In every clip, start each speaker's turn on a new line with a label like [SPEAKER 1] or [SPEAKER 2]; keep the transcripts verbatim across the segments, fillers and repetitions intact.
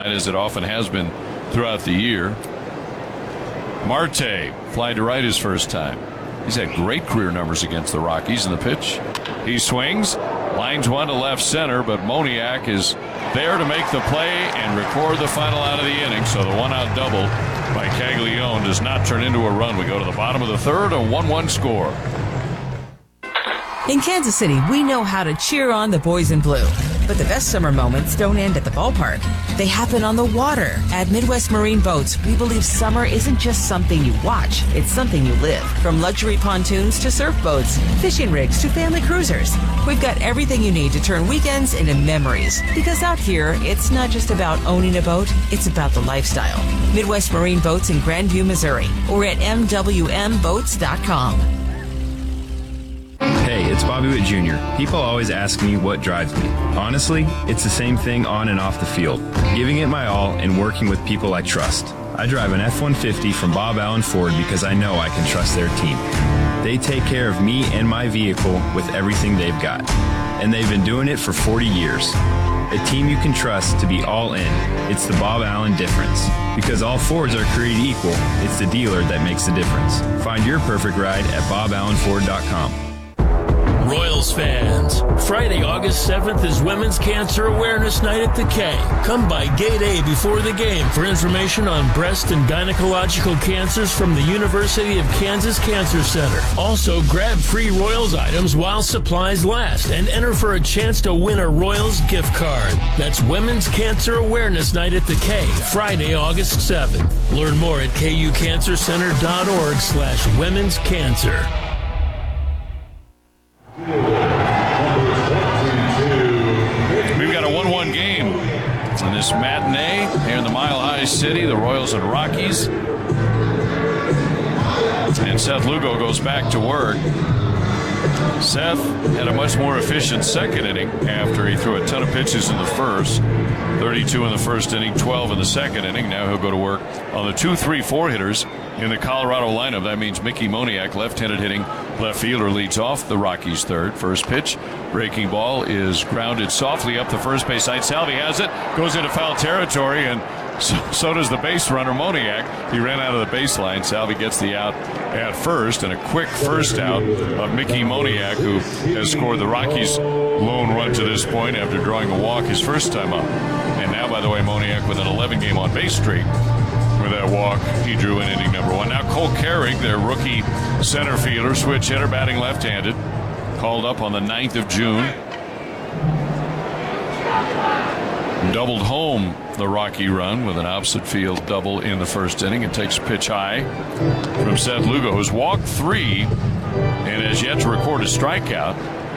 [SPEAKER 1] tonight, as it often has been throughout the year. Marte fly to right his first time. He's had great career numbers against the Rockies. In the pitch, he swings, lines one to left center, but Moniak is there to make the play and record the final out of the inning. So the one-out double by Caglione does not turn into a run. We go to the bottom of the third, a one one score.
[SPEAKER 2] In Kansas City, we know how to cheer on the boys in blue. But the best summer moments don't end at the ballpark. They happen on the water. At Midwest Marine Boats, we believe summer isn't just something you watch, it's something you live. From luxury pontoons to surf boats, fishing rigs to family cruisers, we've got everything you need to turn weekends into memories. Because out here, it's not just about owning a boat, it's about the lifestyle. Midwest Marine Boats in Grandview, Missouri, or at m w m boats dot com.
[SPEAKER 3] Hey, it's Bobby Witt Junior People always ask me what drives me. Honestly, it's the same thing on and off the field. Giving it my all and working with people I trust. I drive an F one fifty from Bob Allen Ford because I know I can trust their team. They take care of me and my vehicle with everything they've got. And they've been doing it for forty years. A team you can trust to be all in. It's the Bob Allen difference. Because all Fords are created equal, it's the dealer that makes the difference. Find your perfect ride at bob allen ford dot com.
[SPEAKER 4] Royals fans, Friday, August seventh is Women's Cancer Awareness Night at the K. Come by Gate A before the game for information on breast and gynecological cancers from the University of Kansas Cancer Center. Also, grab free Royals items while supplies last and enter for a chance to win a Royals gift card. That's Women's Cancer Awareness Night at the K, Friday, August seventh. Learn more at k u cancer center dot org slash women's cancer.
[SPEAKER 1] We've got a one one game in this matinee here in the Mile High City, the Royals and Rockies. And Seth Lugo goes back to work. Seth had a much more efficient second inning after he threw a ton of pitches in the first. thirty-two in the first inning, twelve in the second inning. Now he'll go to work on the two three four hitters in the Colorado lineup. That means Mickey Moniak, left-handed hitting left fielder, leads off the Rockies' third. First pitch, breaking ball is grounded softly up the first base side. Salvi has it, goes into foul territory, and so, so does the base runner Moniak. He ran out of the baseline. Salvi gets the out at first, and a quick first out of Mickey Moniak, who has scored the Rockies' lone run to this point after drawing a walk his first time up. And now, by the way, Moniak with an eleven game on base streak. With that walk, he drew in inning number one. Now Cole Carrig, their rookie center fielder, switch hitter, batting left-handed, called up on the ninth of June. Doubled home the Rocky run with an opposite field double in the first inning, and takes a pitch high from Seth Lugo, who's walked three and has yet to record a strikeout.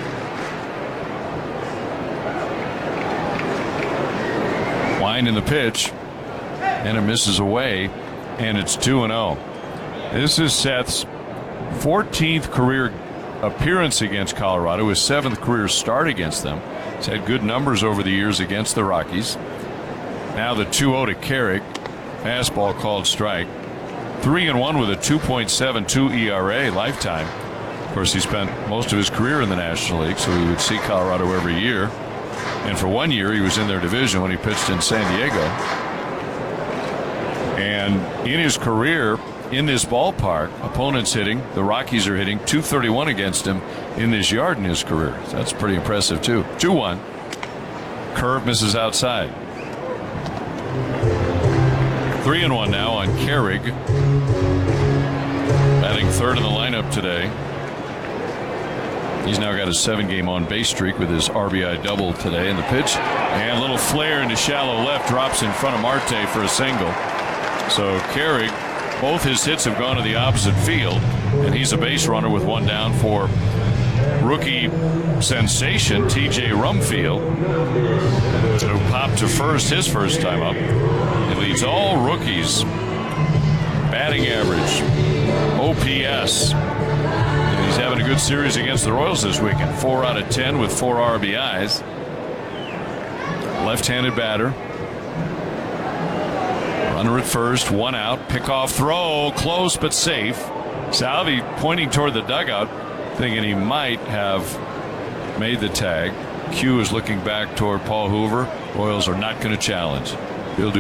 [SPEAKER 1] Line in the pitch, and it misses away, and it's two and oh. This is Seth's fourteenth career appearance against Colorado, his seventh career start against them. He's had good numbers over the years against the Rockies. Now the two oh to Carrig. Fastball called strike. three and one with a two point seven two E R A lifetime. Of course, he spent most of his career in the National League, so he would see Colorado every year. And for one year, he was in their division when he pitched in San Diego. And in his career, in this ballpark, opponents hitting, the Rockies are hitting two thirty-one against him in this yard in his career. So that's pretty impressive, too. two one. Curve misses outside. three and one now on Carrig. Batting third in the lineup today. He's now got a seven game on base streak with his R B I double today in the pitch. And a little flare into shallow left, drops in front of Marte for a single. So Carrig, both his hits have gone to the opposite field, and he's a base runner with one down for rookie sensation T J Rumfield, who popped to first his first time up. He leads all rookies batting average, O P S. And he's having a good series against the Royals this weekend. Four out of ten with four R B Is. Left-handed batter. Runner at first, one out, pickoff throw, close but safe. Salvi pointing toward the dugout, thinking he might have made the tag. Q is looking back toward Paul Hoover. Royals are not going to challenge.